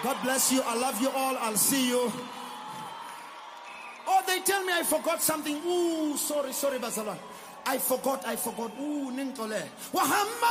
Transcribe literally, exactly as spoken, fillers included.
God bless you. I love you all. I'll see you. Oh, they tell me I forgot something. Ooh, sorry, sorry, Bazalwa. I forgot, I forgot. Ooh, Nintole. Wahamba.